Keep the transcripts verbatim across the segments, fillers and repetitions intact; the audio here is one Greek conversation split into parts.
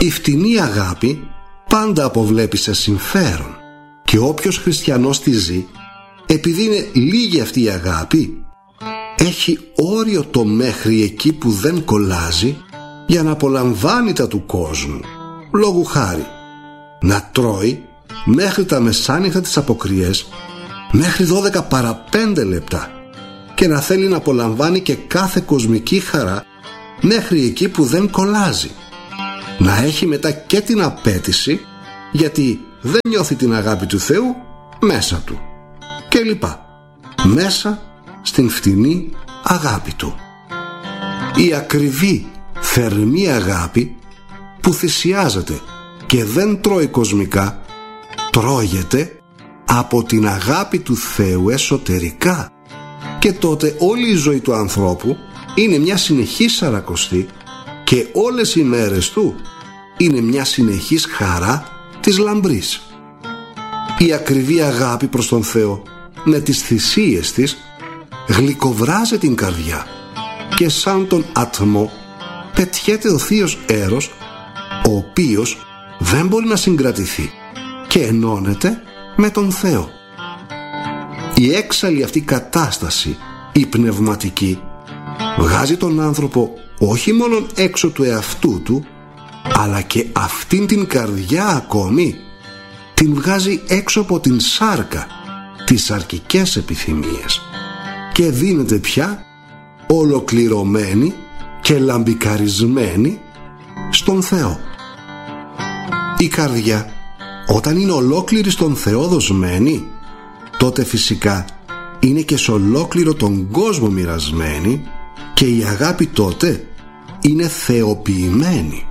Η φτηνή αγάπη πάντα αποβλέπει σε συμφέρον και όποιος χριστιανός τη ζει, επειδή είναι λίγη αυτή η αγάπη, έχει όριο το μέχρι εκεί που δεν κολλάζει για να απολαμβάνει τα του κόσμου. Λόγου χάρη, να τρώει μέχρι τα μεσάνυχτα τις αποκριές, μέχρι δώδεκα παρά πέντε λεπτά, και να θέλει να απολαμβάνει και κάθε κοσμική χαρά μέχρι εκεί που δεν κολλάζει. Να έχει μετά και την απέτηση, γιατί δεν νιώθει την αγάπη του Θεού μέσα του, και λοιπά, μέσα στην φτηνή αγάπη του. Η ακριβή θερμή αγάπη που θυσιάζεται και δεν τρώει κοσμικά, τρώγεται από την αγάπη του Θεού εσωτερικά, και τότε όλη η ζωή του ανθρώπου είναι μια συνεχής σαρακοστή και όλες οι μέρες του είναι μια συνεχής χαρά της λαμπρής. Η ακριβή αγάπη προς τον Θεό με τις θυσίες της γλυκοβράζει την καρδιά και σαν τον ατμό πετιέται ο θείος έρος, ο οποίος δεν μπορεί να συγκρατηθεί και ενώνεται με τον Θεό. Η έξαλλη αυτή κατάσταση, η πνευματική, βγάζει τον άνθρωπο όχι μόνο έξω του εαυτού του, αλλά και αυτήν την καρδιά ακόμη την βγάζει έξω από την σάρκα, τις σαρκικές επιθυμίες, και δίνεται πια ολοκληρωμένη και λαμπικαρισμένη στον Θεό. Η καρδιά όταν είναι ολόκληρη στον Θεό δοσμένη, τότε φυσικά είναι και σε ολόκληρο τον κόσμο μοιρασμένη, και η αγάπη τότε είναι θεοποιημένη.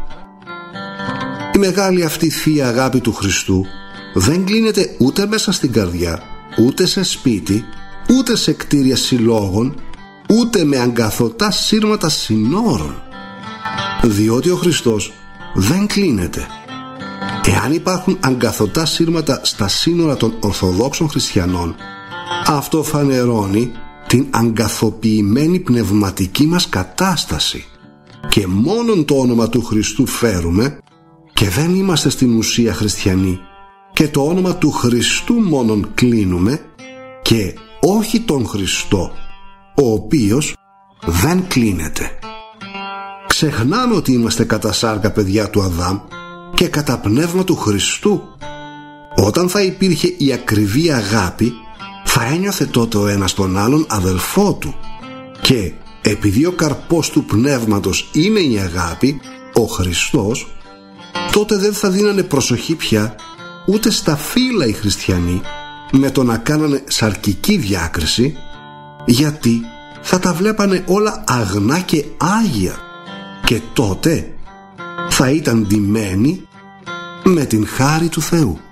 Η μεγάλη αυτή θεία αγάπη του Χριστού δεν κλείνεται ούτε μέσα στην καρδιά, ούτε σε σπίτι, ούτε σε κτίρια συλλόγων, ούτε με αγκαθωτά σύρματα συνόρων, διότι ο Χριστός δεν κλείνεται. Εάν υπάρχουν αγκαθωτά σύρματα στα σύνορα των Ορθοδόξων χριστιανών, αυτό φανερώνει την αγκαθοποιημένη πνευματική μας κατάσταση, και μόνον το όνομα του Χριστού φέρουμε και δεν είμαστε στην ουσία χριστιανοί, και το όνομα του Χριστού μόνον κλείνουμε και όχι τον Χριστό, ο οποίος δεν κλείνεται. Ξεχνάμε ότι είμαστε κατά σάρκα παιδιά του Αδάμ και κατά πνεύμα του Χριστού. Όταν θα υπήρχε η ακριβή αγάπη, θα ένιωθε τότε ο ένας τον άλλον αδελφό του, και επειδή ο καρπός του πνεύματος είναι η αγάπη, ο Χριστός, τότε δεν θα δίνανε προσοχή πια ούτε στα φύλλα οι χριστιανοί με το να κάνανε σαρκική διάκριση, γιατί θα τα βλέπανε όλα αγνά και άγια, και τότε θα ήταν ντυμένοι με την χάρη του Θεού.